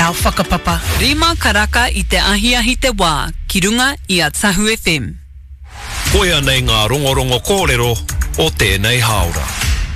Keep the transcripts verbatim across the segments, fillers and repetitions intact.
our whakapapa. Rima karaka I te ahiahi te wā, ki runga I a Tahu F M. Koia nei ngā rongorongo kōrero o tēnei haora.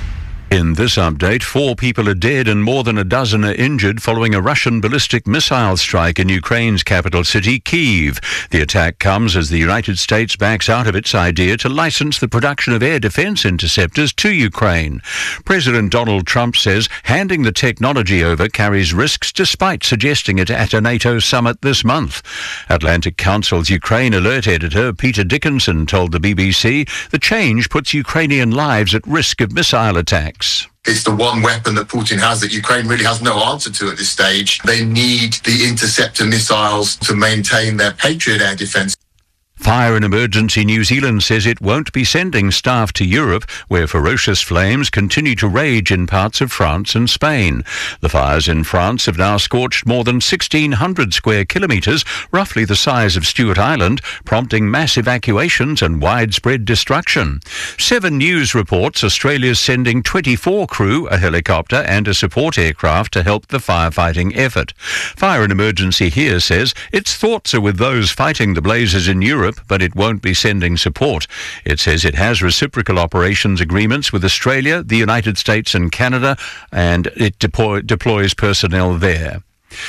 In this update, four people are dead and more than a dozen are injured following a Russian ballistic missile strike in Ukraine's capital city, Kyiv. The attack comes as the United States backs out of its idea to license the production of air defense interceptors to Ukraine. President Donald Trump says handing the technology over carries risks despite suggesting it at a NATO summit this month. Atlantic Council's Ukraine alert editor Peter Dickinson told the B B C the change puts Ukrainian lives at risk of missile attacks. It's the one weapon that Putin has that Ukraine really has no answer to at this stage. They need the interceptor missiles to maintain their Patriot air defense. Fire and Emergency New Zealand says it won't be sending staff to Europe, where ferocious flames continue to rage in parts of France and Spain. The fires in France have now scorched more than sixteen hundred square kilometres, roughly the size of Stewart Island, prompting mass evacuations and widespread destruction. Seven News reports Australia's sending twenty-four crew, a helicopter and a support aircraft to help the firefighting effort. Fire and Emergency here says its thoughts are with those fighting the blazes in Europe, but it won't be sending support. It says it has reciprocal operations agreements with Australia, the United States and Canada, and it deploy, deploys personnel there.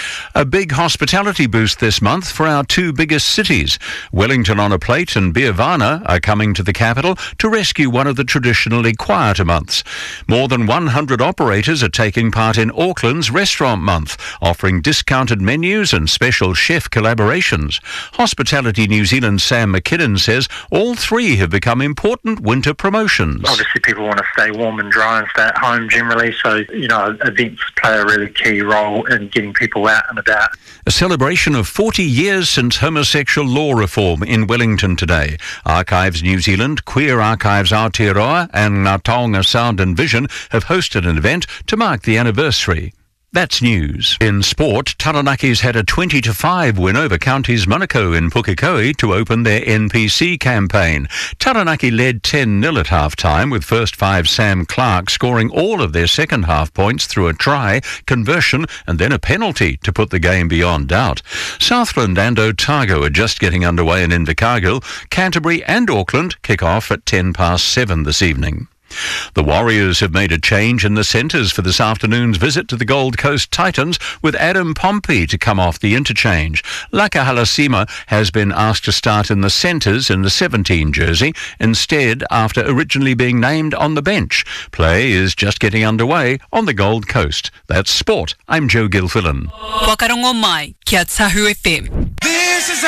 A big hospitality boost this month for our two biggest cities. Wellington on a Plate and Beervana are coming to the capital to rescue one of the traditionally quieter months. More than one hundred operators are taking part in Auckland's Restaurant Month, offering discounted menus and special chef collaborations. Hospitality New Zealand's Sam McKinnon says all three have become important winter promotions. Obviously people want to stay warm and dry and stay at home generally, so, you know, events play a really key role in getting people out and about. A celebration of forty years since homosexual law reform in Wellington today. Archives New Zealand, Queer Archives Aotearoa and Ngā Taonga Sound and Vision have hosted an event to mark the anniversary. That's news. In sport, Taranakis had a twenty to five win over Counties Manukau in Pukekohe to open their N P C campaign. Taranaki led ten nil at half-time, with first five Sam Clark scoring all of their second half points through a try, conversion and then a penalty to put the game beyond doubt. Southland and Otago are just getting underway in Invercargill. Canterbury and Auckland kick off at ten past seven this evening. The Warriors have made a change in the centres for this afternoon's visit to the Gold Coast Titans, with Adam Pompey to come off the interchange. Laka Halasima has been asked to start in the centres in the seventeen jersey, instead after originally being named on the bench. Play is just getting underway on the Gold Coast. That's sport. I'm Joe Gilfillan. Wakarongo mai, kia Tahu F M.